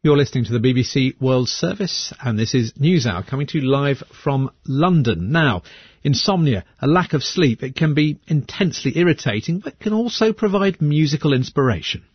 You're listening to the BBC World Service, and this is NewsHour coming to you live from London. Now, insomnia, a lack of sleep, it can be intensely irritating, but can also provide musical inspiration.